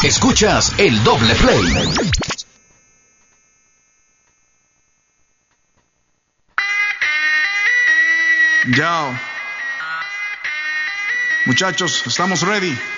Escuchas el doble play. Ya. Muchachos, estamos ready.